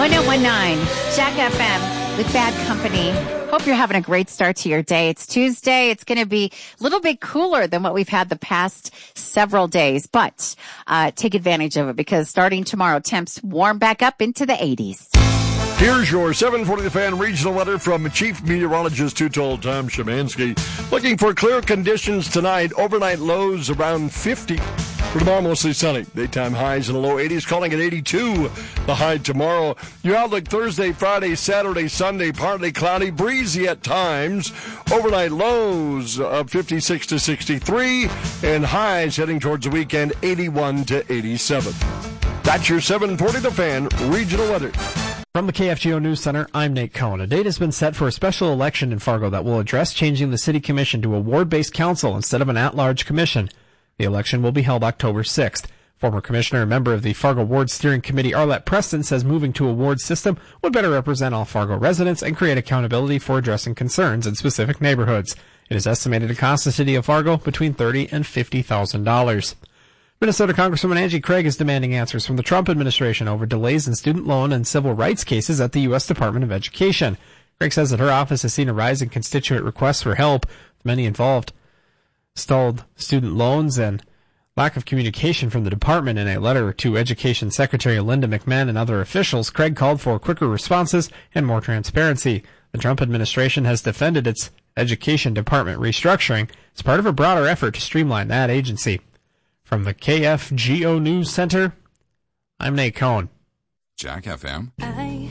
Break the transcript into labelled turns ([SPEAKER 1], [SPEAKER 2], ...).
[SPEAKER 1] 1019 Jack FM with Bad Company. Hope you're having a great start to your day. It's Tuesday. It's going to be a little bit cooler than what we've had the past several days, but take advantage of it because starting tomorrow, temps warm back up into the 80s.
[SPEAKER 2] Here's your 740 The Fan regional weather from Chief Meteorologist Too Tall Tom Szymanski. Looking for clear conditions tonight. Overnight lows around 50. For tomorrow, mostly sunny. Daytime highs in the low 80s, calling it 82. The high tomorrow. Your outlook Thursday, Friday, Saturday, Sunday, partly cloudy, breezy at times. Overnight lows of 56 to 63, and highs heading towards the weekend, 81 to 87. That's your 740 The Fan regional weather.
[SPEAKER 3] From the KFGO News Center, I'm Nate Cohn. A date has been set for a special election in Fargo that will address changing the city commission to a ward-based council instead of an at-large commission. The election will be held October 6th. Former commissioner and member of the Fargo Ward Steering Committee, Arlette Preston, says moving to a ward system would better represent all Fargo residents and create accountability for addressing concerns in specific neighborhoods. It is estimated to cost the city of Fargo between $30,000 and $50,000. Minnesota Congresswoman Angie Craig is demanding answers from the Trump administration over delays in student loan and civil rights cases at the U.S. Department of Education. Craig says that her office has seen a rise in constituent requests for help, with many involved stalled student loans and lack of communication from the department. In a letter to Education Secretary Linda McMahon and other officials, Craig called for quicker responses and more transparency. The Trump administration has defended its Education Department restructuring as part of a broader effort to streamline that agency. From the KFGO News Center, I'm Nate Cohn.
[SPEAKER 4] Jack FM.